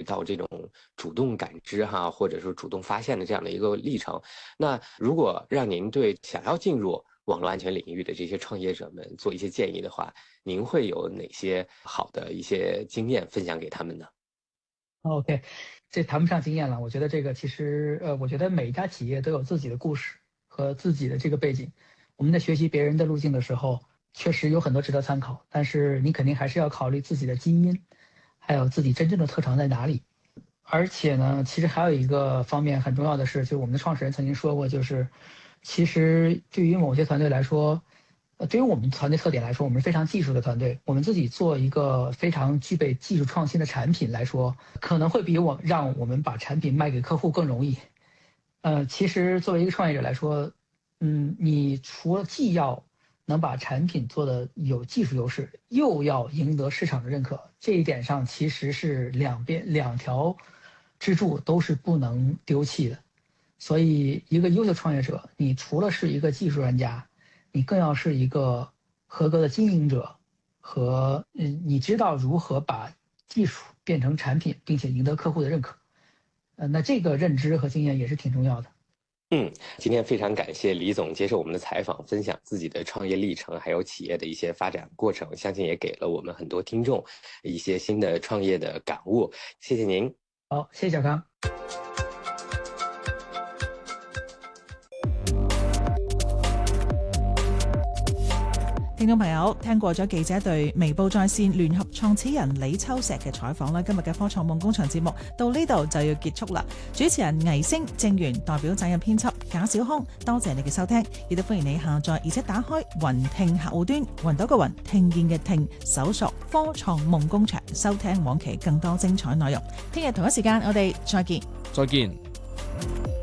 到这种主动感知或者说主动发现的这样的一个历程。那如果让您对想要进入网络安全领域的这些创业者们做一些建议的话，您会有哪些好的一些经验分享给他们呢？ OK，这谈不上经验了。我觉得这个其实，我觉得每一家企业都有自己的故事和自己的这个背景。我们在学习别人的路径的时候，确实有很多值得参考，但是你肯定还是要考虑自己的基因，还有自己真正的特长在哪里。而且呢，其实还有一个方面很重要的是，就是我们的创始人曾经说过，就是其实对于某些团队来说，对于我们团队特点来说，我们是非常技术的团队。我们自己做一个非常具备技术创新的产品来说，可能会比让我们把产品卖给客户更容易。其实作为一个创业者来说，你除了既要能把产品做的有技术优势，又要赢得市场的认可，这一点上其实是两条支柱都是不能丢弃的。所以，一个优秀创业者，你除了是一个技术专家，你更要是一个合格的经营者，和你知道如何把技术变成产品，并且赢得客户的认可。那这个认知和经验也是挺重要的。 今天非常感谢李总接受我们的采访，分享自己的创业历程，还有企业的一些发展过程，相信也给了我们很多听众一些新的创业的感悟。谢谢您。 好，谢谢小康。 聽眾朋友，聽過咗記者對微報在線聯合創始人李秋石嘅採訪啦，今日嘅科創夢工場節目到呢度就要結束啦。主持人倪星、正源代表責任編輯賈小康，多謝你嘅收聽，亦都歡迎你下載而且打開雲聽客戶端，雲朵嘅雲，聽見嘅聽，搜索科創夢工場，收聽往期更多精彩內容。聽日同一時間我哋再見。 再見。